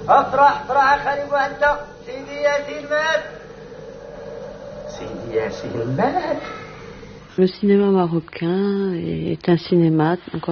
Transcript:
افرح خليك وانت سيدي ياسين مات. سيدي ياسين مات. Le cinéma marocain est un cinéma, encore